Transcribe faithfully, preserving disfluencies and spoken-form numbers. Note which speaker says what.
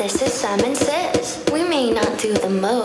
Speaker 1: This is Simon Says. We may not do the most.